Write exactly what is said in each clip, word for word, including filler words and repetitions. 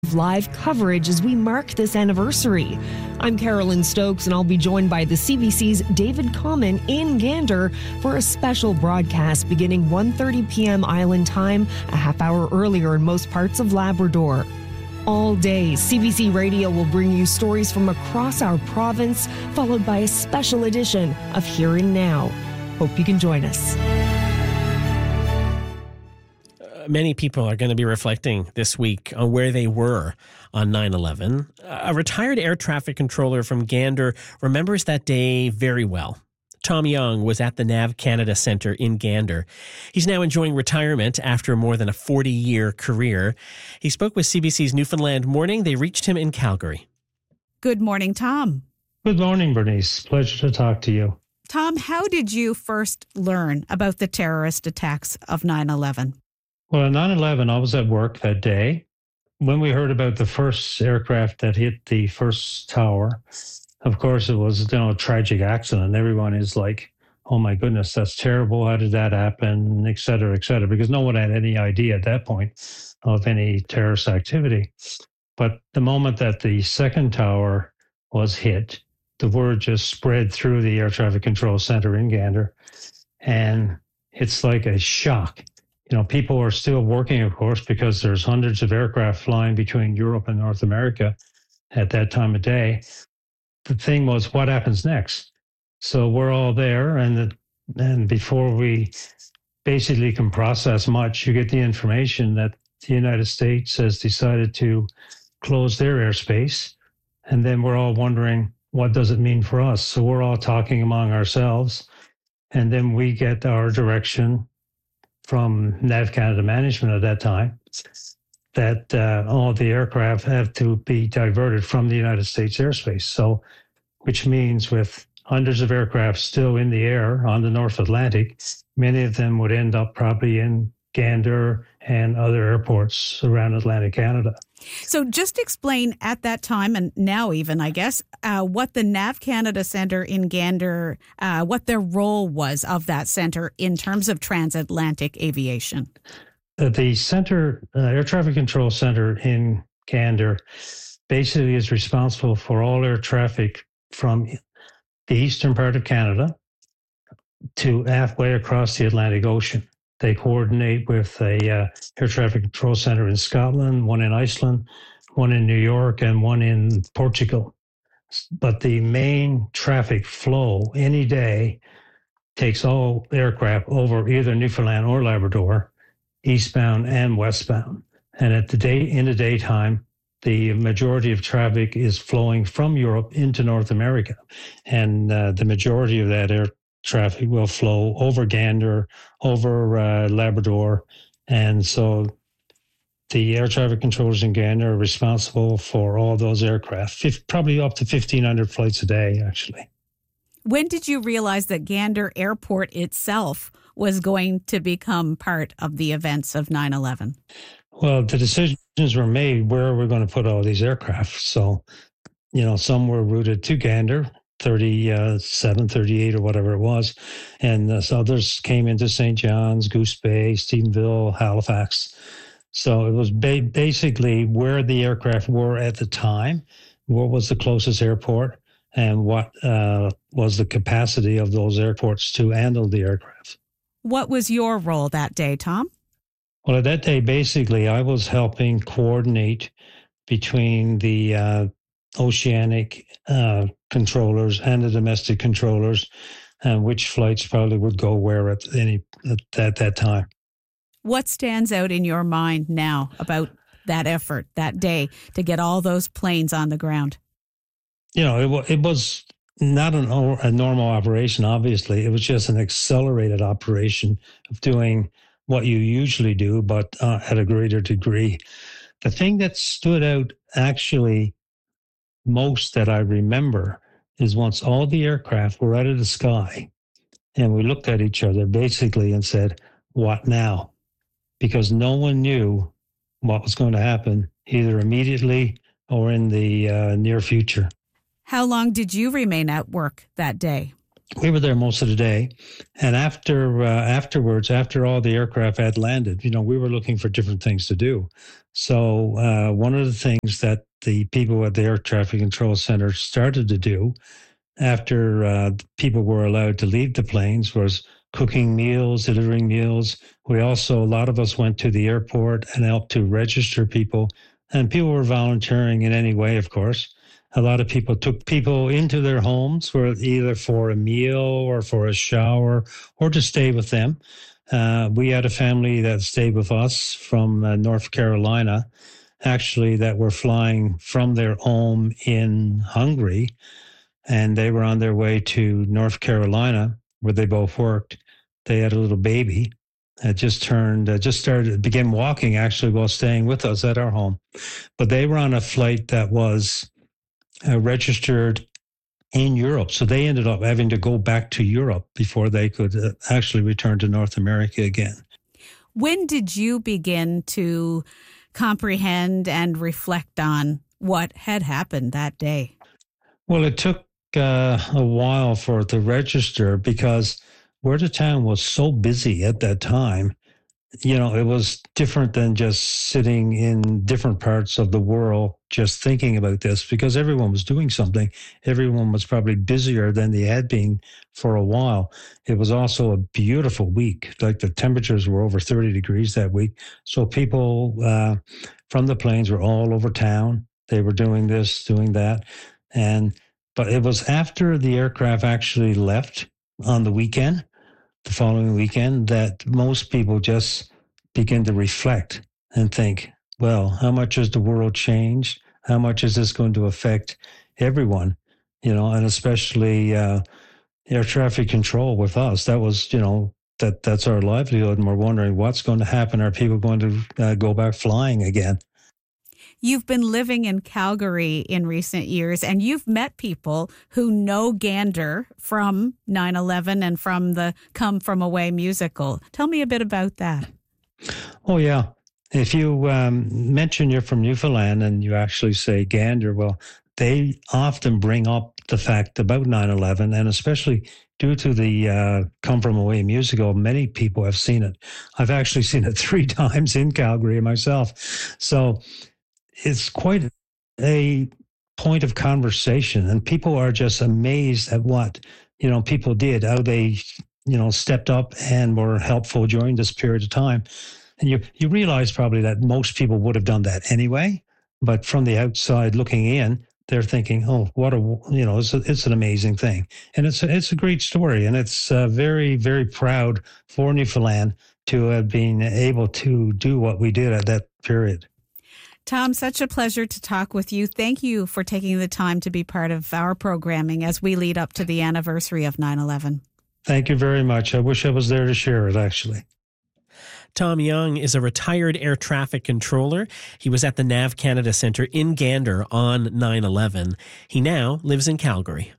of live coverage as we mark this anniversary. I'm Carolyn Stokes, and I'll be joined by the C B C's David Common in Gander for a special broadcast beginning one thirty p.m. Island time, a half hour earlier in most parts of Labrador. All day, C B C Radio will bring you stories from across our province, followed by a special edition of Here and Now. Hope you can join us. Uh, many people are going to be reflecting this week on where they were on nine eleven. A retired air traffic controller from Gander remembers that day very well. Tom Young was at the Nav Canada Centre in Gander. He's now enjoying retirement after more than a forty-year career. He spoke with C B C's Newfoundland Morning. They reached him in Calgary. Good morning, Tom. Good morning, Bernice. Pleasure to talk to you. Tom, how did you first learn about the terrorist attacks of nine eleven? Well, on nine eleven, I was at work that day. When we heard about the first aircraft that hit the first tower, of course, it was, you know, a tragic accident. Everyone is like, oh my goodness, that's terrible. How did that happen? Et cetera, et cetera, because no one had any idea at that point of any terrorist activity. But the moment that the second tower was hit, the word just spread through the air traffic control center in Gander. And it's like a shock. You know, people are still working, of course, because there's hundreds of aircraft flying between Europe and North America at that time of day. The thing was, what happens next? So we're all there, and the, and before we basically can process much, you get the information that the United States has decided to close their airspace, and then we're all wondering, what does it mean for us? So we're all talking among ourselves, and then we get our direction from Nav Canada management at that time that uh, all the aircraft have to be diverted from the United States airspace. So, which means with hundreds of aircraft still in the air on the North Atlantic, many of them would end up probably in Gander and other airports around Atlantic Canada. So just explain at that time, and now even, I guess, uh, what the Nav Canada Centre in Gander, uh, what their role was of that centre in terms of transatlantic aviation. The center, uh, air traffic control center in Gander, basically is responsible for all air traffic from the eastern part of Canada to halfway across the Atlantic Ocean. They coordinate with a uh, air traffic control center in Scotland, one in Iceland, one in New York, and one in Portugal. But the main traffic flow any day takes all aircraft over either Newfoundland or Labrador, eastbound and westbound. And at the day in the daytime, the majority of traffic is flowing from Europe into North America. And uh, the majority of that air traffic will flow over Gander, over uh, Labrador. And so the air traffic controllers in Gander are responsible for all those aircraft, Fif- probably up to fifteen hundred flights a day, actually. When did you realize that Gander Airport itself was going to become part of the events of nine eleven? Well, the decisions were made where we're going to put all these aircraft. So, you know, some were routed to Gander, thirty-seven, thirty-eight or whatever it was. And uh, so others came into Saint John's, Goose Bay, Stephenville, Halifax. So it was ba- basically where the aircraft were at the time, what was the closest airport, and what uh, was the capacity of those airports to handle the aircraft. What was your role that day, Tom? Well, at that day, basically, I was helping coordinate between the uh, oceanic uh, controllers and the domestic controllers, and which flights probably would go where at any at that, that time. What stands out in your mind now about that effort that day to get all those planes on the ground? You know, it, it was not an, a normal operation, obviously. It was just an accelerated operation of doing what you usually do, but uh, at a greater degree. The thing that stood out actually most that I remember is once all the aircraft were out of the sky and we looked at each other basically and said, what now? Because no one knew what was going to happen either immediately or in the uh, near future. How long did you remain at work that day? we were there most of the day. And after uh, afterwards, after all the aircraft had landed, you know, we were looking for different things to do. So uh, one of the things that the people at the Air Traffic Control Center started to do after uh, people were allowed to leave the planes was cooking meals, delivering meals. We also, a lot of us went to the airport and helped to register people. And people were volunteering in any way, of course. A lot of people took people into their homes for either for a meal or for a shower or to stay with them. Uh, we had a family that stayed with us from uh, North Carolina, actually, that were flying from their home in Hungary. And they were on their way to North Carolina, where they both worked. They had a little baby that just turned, uh, just started, began walking actually while staying with us at our home. But they were on a flight that was uh, registered in Europe. So they ended up having to go back to Europe before they could uh, actually return to North America again. When did you begin to comprehend and reflect on what had happened that day? Well, it took uh, a while for it to register because where the town was so busy at that time, you know, it was different than just sitting in different parts of the world just thinking about this because everyone was doing something. Everyone was probably busier than they had been for a while. It was also a beautiful week. Like the temperatures were over thirty degrees that week. So people uh, from the planes were all over town. They were doing this, doing that. And but it was after the aircraft actually left on the weekend, the following weekend, that most people just begin to reflect and think, well, how much has the world changed? How much is this going to affect everyone? You know, and especially uh, air traffic control with us. That was, you know, that that's our livelihood. And we're wondering what's going to happen. Are people going to uh, go back flying again? You've been living in Calgary in recent years, and you've met people who know Gander from nine eleven and from the Come From Away musical. Tell me a bit about that. Oh, yeah. If you um, mention you're from Newfoundland and you actually say Gander, well, they often bring up the fact about nine eleven, and especially due to the uh, Come From Away musical, many people have seen it. I've actually seen it three times in Calgary myself. So it's quite a point of conversation, and people are just amazed at what, you know, people did, how they, you know, stepped up and were helpful during this period of time. And you, you realize probably that most people would have done that anyway, but from the outside looking in, they're thinking, oh, what a, you know, it's, a, it's an amazing thing. And it's a, it's a great story. And it's uh, very, very proud for Newfoundland to have been able to do what we did at that period. Tom, such a pleasure to talk with you. Thank you for taking the time to be part of our programming as we lead up to the anniversary of nine eleven. Thank you very much. I wish I was there to share it, actually. Tom Young is a retired air traffic controller. He was at the Nav Canada Centre in Gander on nine eleven. He now lives in Calgary.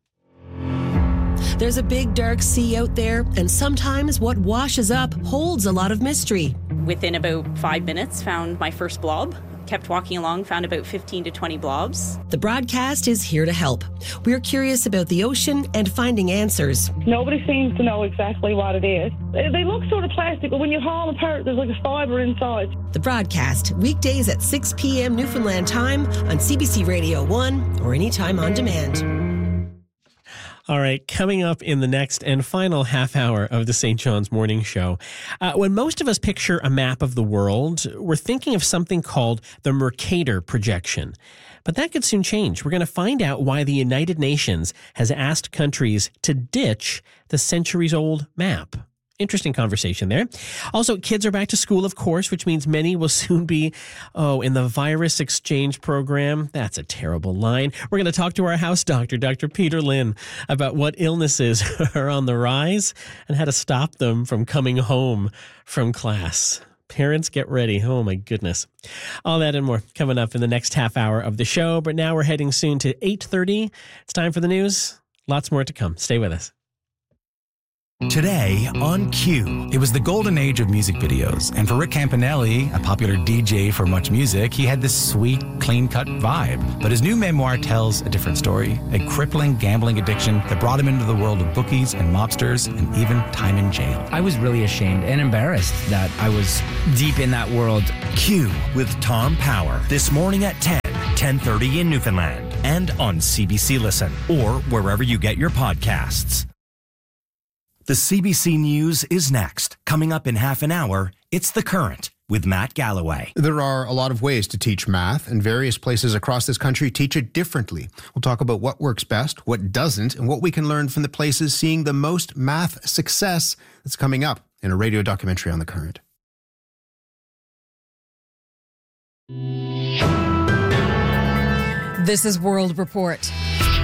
There's a big dark sea out there, and sometimes what washes up holds a lot of mystery. Within about five minutes, found my first blob. Kept walking along, found about fifteen to twenty blobs. The broadcast is here to help. We're curious about the ocean and finding answers. Nobody seems to know exactly what it is. They look sort of plastic, but when you haul them apart, there's like a fibre inside. The broadcast, weekdays at six p.m. Newfoundland time on C B C Radio one or anytime on demand. All right, coming up in the next and final half hour of the Saint John's Morning Show. Uh, when most of us picture a map of the world, we're thinking of something called the Mercator projection. But that could soon change. We're going to find out why the United Nations has asked countries to ditch the centuries-old map. Interesting conversation there. Also, kids are back to school, of course, which means many will soon be, oh, in the virus exchange program. That's a terrible line. We're going to talk to our house doctor, Doctor Peter Lynn, about what illnesses are on the rise and how to stop them from coming home from class. Parents, get ready. Oh, my goodness. All that and more coming up in the next half hour of the show. But now we're heading soon to eight thirty. It's time for the news. Lots more to come. Stay with us. Today on Q. It was the golden age of music videos, and for Rick Campanelli, a popular D J for Much Music, he had this sweet, clean-cut vibe. But his new memoir tells a different story, a crippling gambling addiction that brought him into the world of bookies and mobsters and even time in jail. I was really ashamed and embarrassed that I was deep in that world. Q with Tom Power, this morning at ten, ten thirty in Newfoundland, and on C B C Listen, or wherever you get your podcasts. The C B C News is next. Coming up in half an hour, it's The Current with Matt Galloway. There are a lot of ways to teach math, and various places across this country teach it differently. We'll talk about what works best, what doesn't, and what we can learn from the places seeing the most math success that's coming up in a radio documentary on The Current. This is World Report.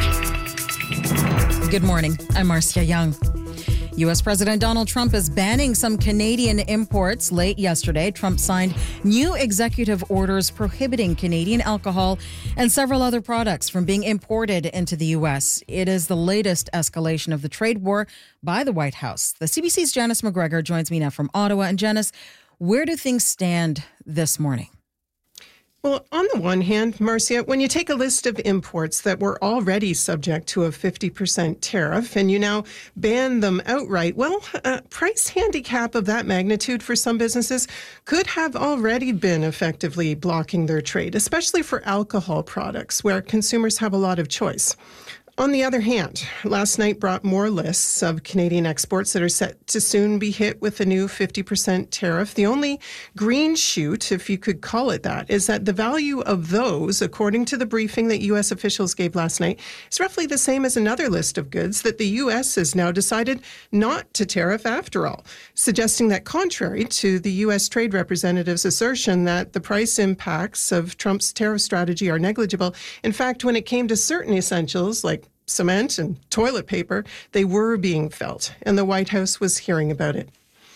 Good morning. I'm Marcia Young. U S. President Donald Trump is banning some Canadian imports. Late yesterday, Trump signed new executive orders prohibiting Canadian alcohol and several other products from being imported into the U S. It is the latest escalation of the trade war by the White House. The C B C's Janice McGregor joins me now from Ottawa. And Janice, where do things stand this morning? Well, on the one hand, Marcia, when you take a list of imports that were already subject to a fifty percent tariff and you now ban them outright, well, a price handicap of that magnitude for some businesses could have already been effectively blocking their trade, especially for alcohol products where consumers have a lot of choice. On the other hand, last night brought more lists of Canadian exports that are set to soon be hit with a new fifty percent tariff. The only green shoot, if you could call it that, is that the value of those, according to the briefing that U S officials gave last night, is roughly the same as another list of goods that the U S has now decided not to tariff after all, suggesting that contrary to the U S Trade Representative's assertion that the price impacts of Trump's tariff strategy are negligible, in fact, when it came to certain essentials like cement and toilet paper, they were being felt, and the White House was hearing about it.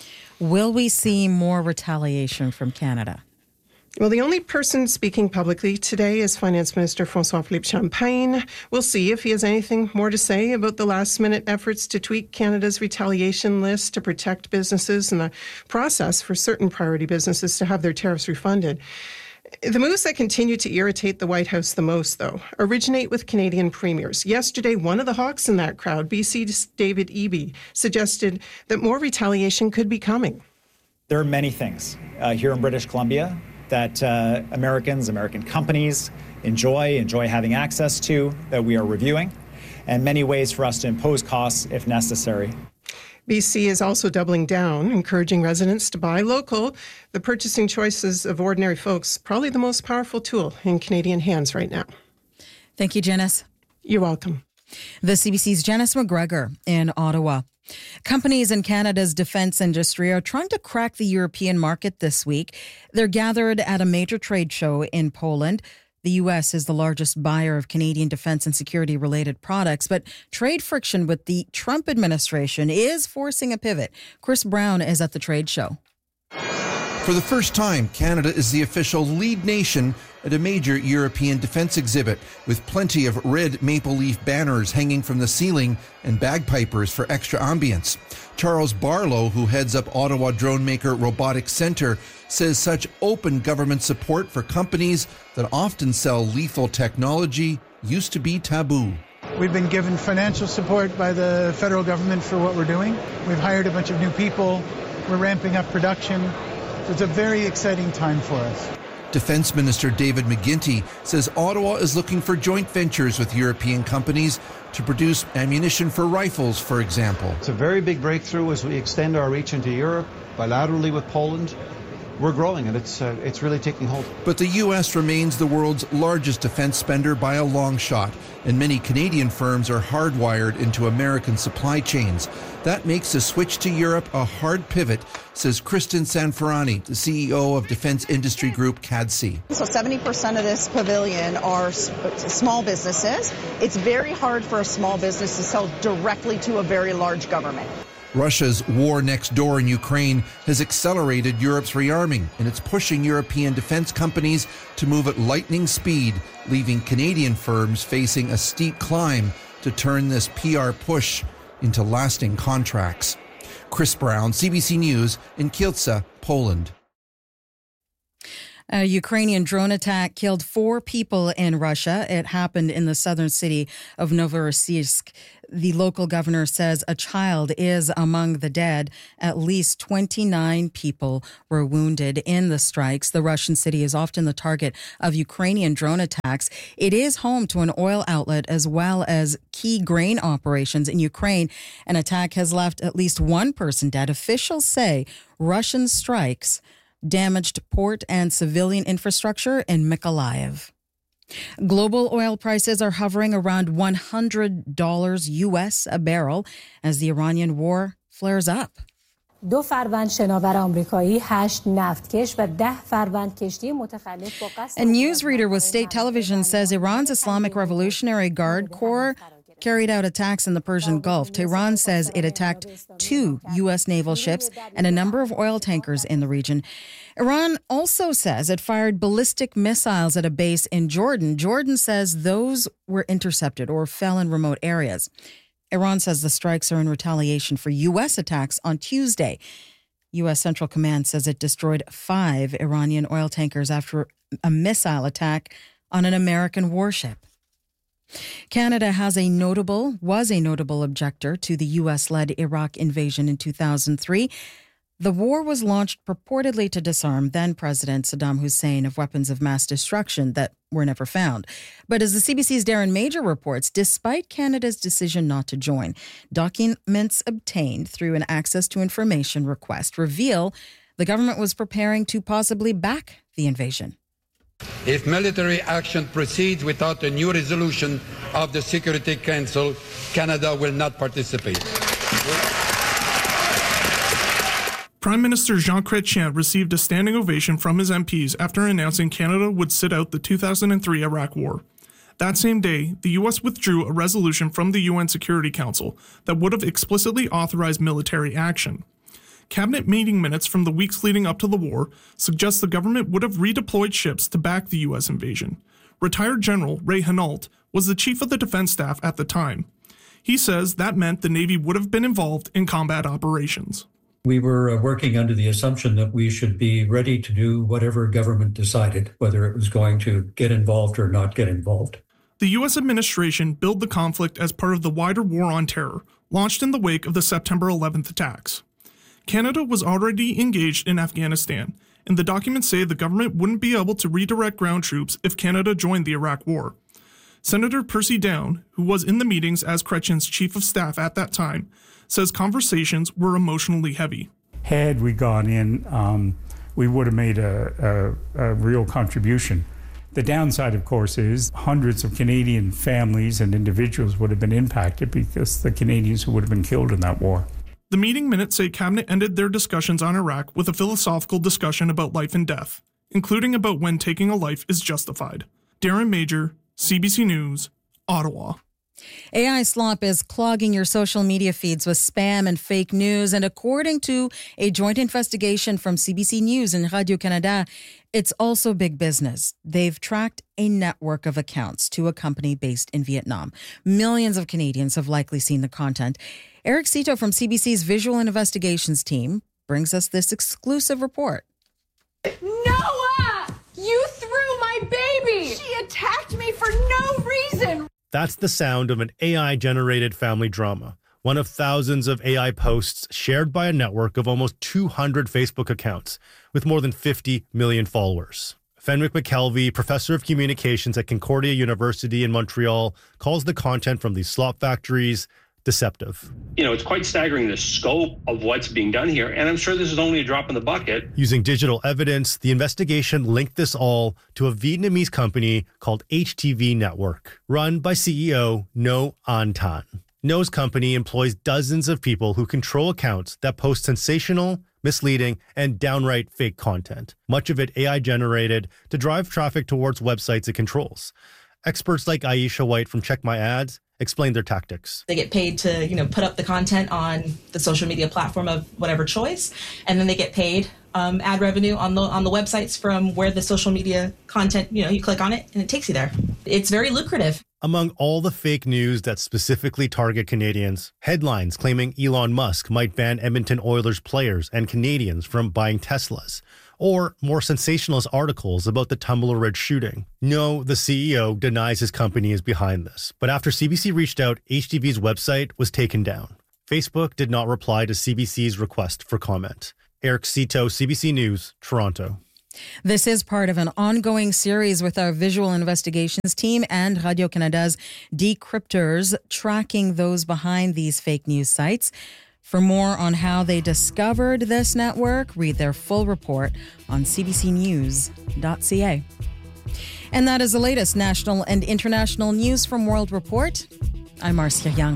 Will we see more retaliation from Canada? Well, the only person speaking publicly today is Finance Minister François-Philippe Champagne. We'll see if he has anything more to say about the last-minute efforts to tweak Canada's retaliation list to protect businesses and the process for certain priority businesses to have their tariffs refunded. The moves that continue to irritate the White House the most, though, originate with Canadian premiers. Yesterday, one of the hawks in that crowd, B C's David Eby, suggested that more retaliation could be coming. There are many things uh, here in British Columbia that uh, Americans, American companies enjoy, enjoy having access to, that we are reviewing, and many ways for us to impose costs if necessary. B C is also doubling down, encouraging residents to buy local. The purchasing choices of ordinary folks, probably the most powerful tool in Canadian hands right now. Thank you, Janice. You're welcome. The C B C's Janice McGregor in Ottawa. Companies in Canada's defense industry are trying to crack the European market this week. They're gathered at a major trade show in Poland. The U S is the largest buyer of Canadian defense and security-related products, but trade friction with the Trump administration is forcing a pivot. Chris Brown is at the trade show. For the first time, Canada is the official lead nation at a major European defense exhibit, with plenty of red maple leaf banners hanging from the ceiling and bagpipers for extra ambience. Charles Barlow, who heads up Ottawa drone maker Robotics Centre, says such open government support for companies that often sell lethal technology used to be taboo. We've been given financial support by the federal government for what we're doing. We've hired a bunch of new people. We're ramping up production. So it's a very exciting time for us. Defense Minister David McGuinty says Ottawa is looking for joint ventures with European companies to produce ammunition for rifles, for example. It's a very big breakthrough as we extend our reach into Europe bilaterally with Poland. We're growing and it's uh, it's really taking hold. But the U S remains the world's largest defense spender by a long shot, and many Canadian firms are hardwired into American supply chains. That makes a switch to Europe a hard pivot, says Kristen Sanfarani, the C E O of defense industry group C A D C. So seventy percent of this pavilion are small businesses. It's very hard for a small business to sell directly to a very large government. Russia's war next door in Ukraine has accelerated Europe's rearming, and it's pushing European defense companies to move at lightning speed, leaving Canadian firms facing a steep climb to turn this P R push into lasting contracts. Chris Brown, C B C News in Kielce, Poland. A Ukrainian drone attack killed four people in Russia. It happened in the southern city of Novorossiysk. The local governor says a child is among the dead. At least twenty-nine people were wounded in the strikes. The Russian city is often the target of Ukrainian drone attacks. It is home to an oil outlet as well as key grain operations in Ukraine. An attack has left at least one person dead. Officials say Russian strikes damaged port and civilian infrastructure in Mykolaiv. Global oil prices are hovering around one hundred dollars U S a barrel as the Iranian war flares up. دو فروند شناور آمریکایی، هشت نفتکش و ده فروند کشتی متخلف با قصد. A newsreader with state television says Iran's Islamic Revolutionary Guard Corps carried out attacks in the Persian Gulf. Tehran says it attacked two U S naval ships and a number of oil tankers in the region. Iran also says it fired ballistic missiles at a base in Jordan. Jordan says those were intercepted or fell in remote areas. Iran says the strikes are in retaliation for U S attacks on Tuesday. U S Central Command says it destroyed five Iranian oil tankers after a missile attack on an American warship. Canada has a notable, was a notable objector to the U S-led Iraq invasion in two thousand three. The war was launched purportedly to disarm then-President Saddam Hussein of weapons of mass destruction that were never found. But as the C B C's Darren Major reports, despite Canada's decision not to join, documents obtained through an access to information request reveal the government was preparing to possibly back the invasion. If military action proceeds without a new resolution of the Security Council, Canada will not participate. Prime Minister Jean Chrétien received a standing ovation from his M Ps after announcing Canada would sit out the two thousand three Iraq War. That same day, the U S withdrew a resolution from the U N Security Council that would have explicitly authorized military action. Cabinet meeting minutes from the weeks leading up to the war suggest the government would have redeployed ships to back the U S invasion. Retired General Ray Hinault was the chief of the defense staff at the time. He says that meant the Navy would have been involved in combat operations. We were uh, working under the assumption that we should be ready to do whatever government decided, whether it was going to get involved or not get involved. The U S administration billed the conflict as part of the wider war on terror, launched in the wake of the September eleventh attacks. Canada was already engaged in Afghanistan, and the documents say the government wouldn't be able to redirect ground troops if Canada joined the Iraq War. Senator Percy Down, who was in the meetings as Chrétien's chief of staff at that time, says conversations were emotionally heavy. Had we gone in, um, we would have made a, a, a real contribution. The downside, of course, is hundreds of Canadian families and individuals would have been impacted because the Canadians who would have been killed in that war. The meeting minutes say Cabinet ended their discussions on Iraq with a philosophical discussion about life and death, including about when taking a life is justified. Darren Major, C B C News, Ottawa. A I slop is clogging your social media feeds with spam and fake news. And according to a joint investigation from C B C News and Radio-Canada, it's also big business. They've tracked a network of accounts to a company based in Vietnam. Millions of Canadians have likely seen the content. Eric Cito from C B C's Visual Investigations team brings us this exclusive report. Noah! You threw my baby! She attacked me for no reason! That's the sound of an A I-generated family drama, one of thousands of A I posts shared by a network of almost two hundred Facebook accounts with more than fifty million followers. Fenwick McKelvey, professor of communications at Concordia University in Montreal, calls the content from these slop factories deceptive. You know, it's quite staggering the scope of what's being done here, and I'm sure this is only a drop in the bucket. Using digital evidence, the investigation linked this all to a Vietnamese company called H T V Network, run by C E O Ngo An Tan. Ngo's company employs dozens of people who control accounts that post sensational, misleading, and downright fake content, much of it A I-generated to drive traffic towards websites it controls. Experts like Aisha White from Check My Ads explain their tactics. They get paid to, you know, put up the content on the social media platform of whatever choice, and then they get paid um, ad revenue on the on the websites from where the social media content, you know, you click on it and it takes you there. It's very lucrative. Among all the fake news that specifically target Canadians, headlines claiming Elon Musk might ban Edmonton Oilers players and Canadians from buying Teslas, or more sensationalist articles about the Tumbler Ridge shooting. No, the C E O denies his company is behind this, but after C B C reached out, H T V's website was taken down. Facebook did not reply to C B C's request for comment. Eric Cito, C B C News, Toronto. This is part of an ongoing series with our visual investigations team and Radio-Canada's decryptors tracking those behind these fake news sites. For more on how they discovered this network, read their full report on c b c news dot c a. And that is the latest national and international news from World Report. I'm Marcia Young.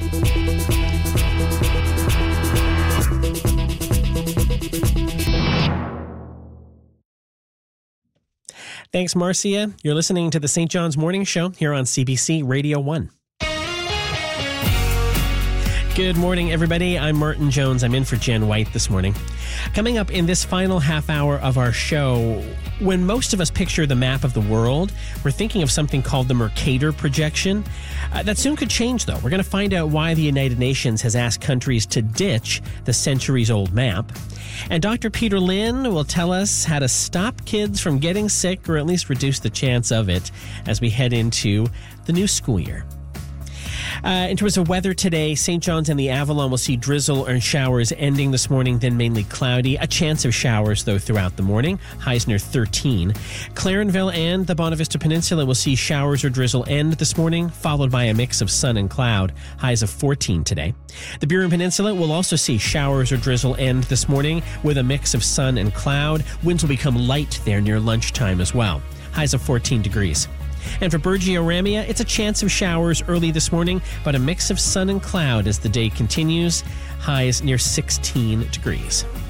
Thanks, Marcia. You're listening to the Saint John's Morning Show here on C B C Radio one. Good morning, everybody. I'm Martin Jones. I'm in for Jen White this morning. Coming up in this final half hour of our show, when most of us picture the map of the world, we're thinking of something called the Mercator projection. Uh, that soon could change, though. We're going to find out why the United Nations has asked countries to ditch the centuries-old map. And Doctor Peter Lynn will tell us how to stop kids from getting sick, or at least reduce the chance of it, as we head into the new school year. Uh, in terms of weather today, Saint John's and the Avalon will see drizzle and showers ending this morning, then mainly cloudy. A chance of showers, though, throughout the morning. Highs near thirteen. Clarenville and the Bonavista Peninsula will see showers or drizzle end this morning, followed by a mix of sun and cloud. Highs of fourteen today. The Burin Peninsula will also see showers or drizzle end this morning with a mix of sun and cloud. Winds will become light there near lunchtime as well. Highs of fourteen degrees. And for Bergio-Ramia, it's a chance of showers early this morning, but a mix of sun and cloud as the day continues. Highs near sixteen degrees.